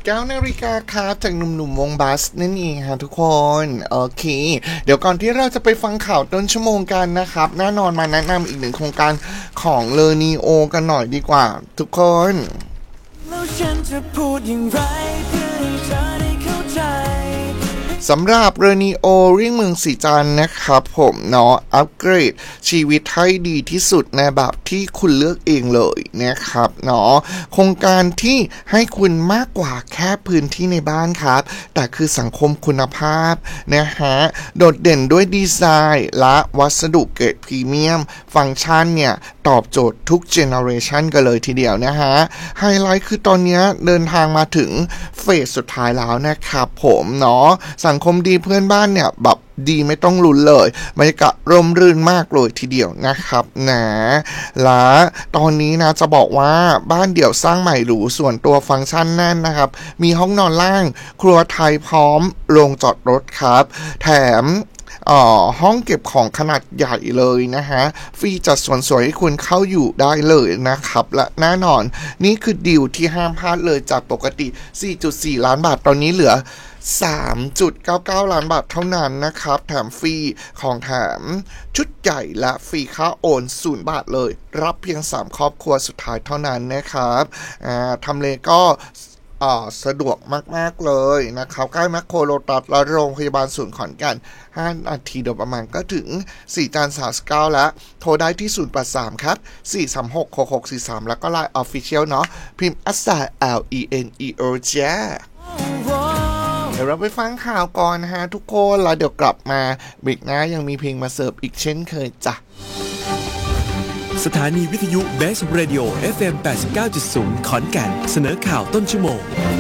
19 นาฬิกาครับจากหนุ่มๆวงบัสนั่นเองฮะทุกคนโอเคเดี๋ยวก่อนที่เราจะไปฟังข่าวต้นชั่วโมงกันนะครับแน่นอนมาแนะนำอีกหนึ่งโครงการของเลอนีโอกันหน่อยดีกว่าทุกคนแล้วฉันจะพูดอย่างไรเพื่อให้เธอได้เข้าใจสำหรับเรนีโอเรี่ยงเมืองสีจันทร์นะครับผมเนาะอัปเกรดชีวิตให้ดีที่สุดในแบบที่คุณเลือกเองเลยนะครับเนาะโครงการที่ให้คุณมากกว่าแค่พื้นที่ในบ้านครับแต่คือสังคมคุณภาพนะฮะโดดเด่นด้วยดีไซน์และวัสดุเกรดพรีเมียมฟังก์ชันเนี่ยตอบโจทย์ทุกเจเนอเรชันกันเลยทีเดียวนะฮะไฮไลท์คือตอนนี้เดินทางมาถึงเฟสสุดท้ายแล้วนะครับผมเนาะสังคมดีเพื่อนบ้านเนี่ยแบบดีไม่ต้องลุ้นเลยบรรยากาศร่มรื่นมากเลยทีเดียวนะครับนะและตอนนี้นะจะบอกว่าบ้านเดี่ยวสร้างใหม่หรูส่วนตัวฟังก์ชันแน่นนะครับมีห้องนอนล่างครัวไทยพร้อมโรงจอดรถครับแถมห้องเก็บของขนาดใหญ่เลยนะฮะฟรีจัดสวนสวยให้คุณเข้าอยู่ได้เลยนะครับและแน่นอนนี่คือดีลที่ห้ามพลาดเลยจากปกติ 4.4 ล้านบาทตอนนี้เหลือ 3.99 ล้านบาทเท่านั้นนะครับแถมฟรีของแถมชุดใหญ่และฟรีค่าโอน0 บาทเลยรับเพียง3ครอบครัวสุดท้ายเท่านั้นนะครับทำเลก็สะดวกมากๆเลยนะครับใกล้แมคโครโลตัสและโรงพยาบาลศูนย์ขอนแก่น5 นาทีโดยประมาณก็ถึง4 จาน 39แล้วโทรได้ที่083ครับ4366643แล้วก็ LINE Official เนาะพิมพ์ @LENEO จ้าเดี๋ยวเราไปฟังข่าวก่อนนะฮะทุกคนแล้วเดี๋ยวกลับมาเบรกหน้ายังมีเพลงมาเสิร์ฟอีกเช่นเคยจ้ะสถานีวิทยุ Best Radio FM 89.0 ขอนแก่นเสนอข่าวต้นชั่วโมง